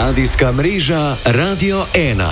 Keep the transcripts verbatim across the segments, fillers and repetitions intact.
Radijska mreža Radio ena.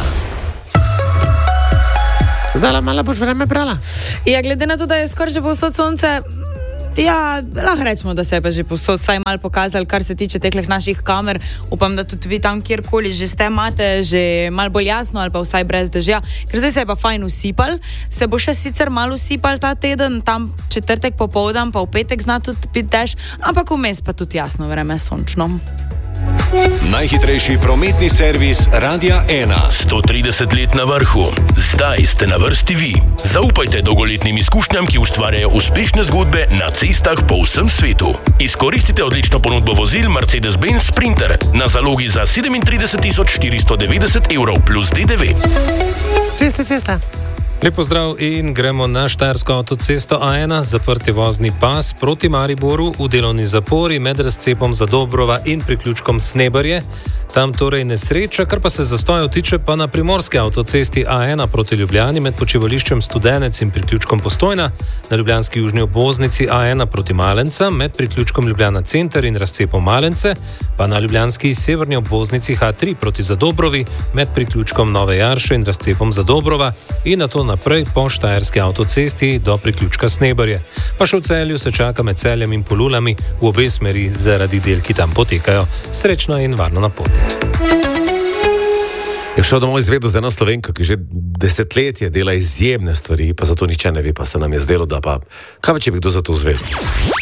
Zdaj malo boš vreme brala? Ja, glede na to, da je skoraj že povsod sonce, ja, lahko rečemo, da se je pa že povsod vsaj malo pokazal, kar se tiče teklih naših kamer. Upam, da tudi vi tam kjerkoli že ste, imate že malo bolj jasno ali pa vsaj brez dežja, ker zdaj se je pa fajn usipal. Se bo še sicer malo usipal ta teden, tam četrtek popoldan, pa v petek zna tudi biti dež, ampak vmes pa tudi jasno vreme, sončno. Najhitrejši prometni servis Radia ena. sto trideset let na vrhu. Zdaj ste na vrsti vi. Zaupajte dolgoletnim izkušnjam, ki ustvarjajo uspešne zgodbe na cestah po vsem svetu. Izkoristite odlično ponudbo vozil Mercedes-Benz Sprinter na zalogi za sedemintrideset tisoč štiristo devetdeset evrov plus D D V. Cesta, cesta. Lep pozdrav in gremo na Štajersko avtocesto A ena, zaprti vozni pas proti Mariboru v delovni zapori med razcepom Zadobrova in priključkom Sneberje. Tam torej nesreča, kar pa se zastojev tiče pa na primorski avtocesti A ena proti Ljubljani med počivališčem Studenec in priključkom Postojna, na ljubljanski južni obvoznici A ena proti Malenca med priključkom Ljubljana Center in razcepom Malence, pa na ljubljanski severni obvoznici H tri proti Zadobrovi med priključkom Nove Jarše in razcepom Zadobrova in na to naprej po Štajerski avtocesti do priključka Sneberje. Pa še v Celju se čaka med Celjem in Polulami v obe smeri zaradi del, ki tam potekajo. Srečno in varno na poti. Je šel domov izvedel za eno Slovenko, ki že desetletje dela izjemne stvari, pa zato nihče ne ve, pa se nam je zdelo, da pa kaj če bi kdo za to zvedel.